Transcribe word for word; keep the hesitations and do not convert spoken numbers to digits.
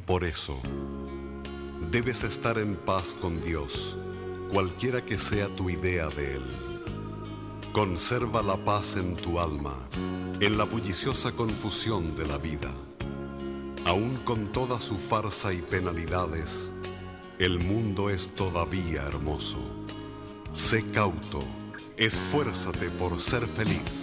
Por eso, debes estar en paz con Dios, cualquiera que sea tu idea de Él. Conserva la paz en tu alma, en la bulliciosa confusión de la vida. Aún con toda su farsa y penalidades, el mundo es todavía hermoso. Sé cauto, esfuérzate por ser feliz.